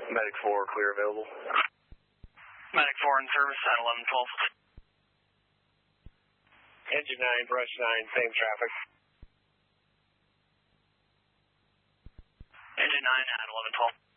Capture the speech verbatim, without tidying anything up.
Medic four, clear available. Medic four in service at eleven twelve. Engine nine, brush nine, same traffic. Engine nine at eleven twelve.